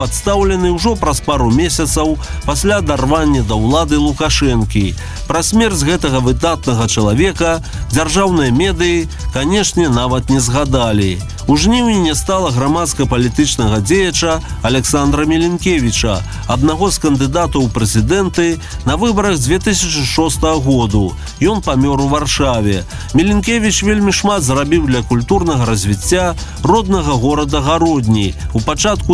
адстаўлены ўжо праз пару месяцаў пасля дарвання да ўлады Лукашэнкі. Пра смерць гэтага выдатнага чалавека дзяржаўныя медыі, канешне, нават не згадалі. У жніўні не стала грамадска-палітычнага дзеяча Александра Меленкевіча, аднаго з кандыдатаў у прэзідэнты на выбарах 2006 году. Ён памёр у Варшаве. Меленкевіч вельмі шмат зрабіў для культурнага развіцця роднага горада Гародні у пачатку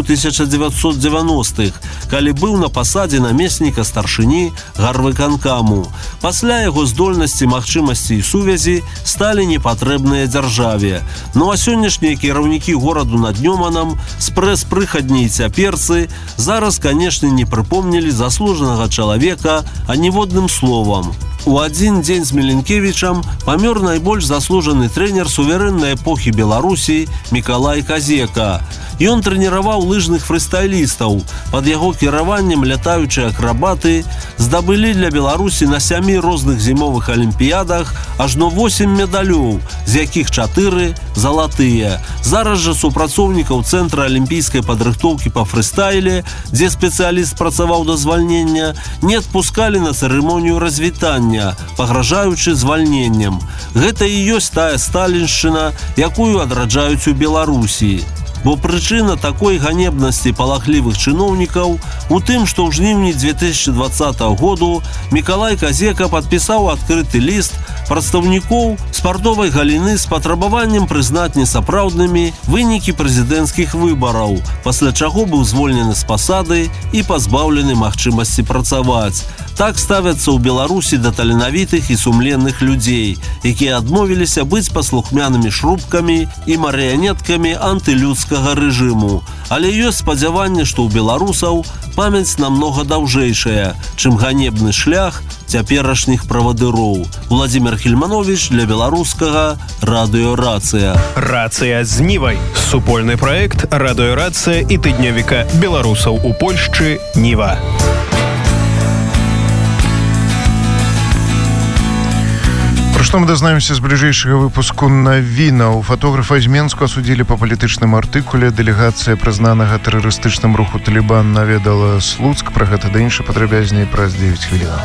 1990-х, калі быў на пасадзе намесніка старшыні гарвыканкаму. Пасля яго здольнасці, магчымасці і сувязі сталі непатрэбныя дзяржаве. Ну а сённяшнія кіраўнікі гораду над Нёманам, спрэс-прыхадні і цяперцы зараз, канешне, не прыпомнілі заслужанага чалавека аніводным словам. У адзін дзень з Меленкевічам памёр найбольш заслужаны трэнер суверэннай эпохі Беларусі Мікалай Казека. Ён трэніраваў лыжных фрыстайлістаў. Пад яго кіраваннем лятаючыя акрабаты здабылі для Беларусі на 7 розных зімовых алімпіядах ажно 8 медалёў, з якіх 4 залатыя. Зараз жа супрацоўнікаў Цэнтра алімпійскай падрыхтоўкі па фрыстайле, дзе спецыяліст працаваў да звальнення, не адпускалі на цырымонію развітання, пагражаючы звальненнем. Гэта і ёсць тая сталіншчына, якую адраджаюць у Беларусі. Бо прычына такой ганебнасці палахлівых чыноўнікаў у тым, што ў жніўні 2020 году Мікалай Казека падпісаў адкрыты ліст прадстаўнікоў спартовай галіны з патрабаваннем прызнаць несапраўднымі вынікі прэзідэнцкіх выбараў, пасля чаго быў звольнены з пасады і пазбаўлены магчымасці працаваць. Так ставяцца ў Беларусі да таленавітых і сумленных людзей, якія адмовіліся быць паслухмянымі шрубкамі і марыянеткамі антылюдскага рэжыму. Але ёсць спадзяванне, што ў беларусаў памяць намнога даўжэйшая, чым ганебны шлях цяперашніх правадыроў. Владзімир Хельманович для беларускага радыё «Рацыя». «Рацыя з Нівай» – супольны праект радыё «Рацыя» і тыднёвіка беларусаў у Польшчы «Ніва». Про што мы дазнаемся з бліжэйшага выпуску навінаў. Фотографа з Менску асудзілі па палітычным артыкуле. Дэлегацыя прызнанага тэрарыстычным руху «Талібан» наведала Слуцк. Пра гэта да іншай падрабязней праз 9 хвілін.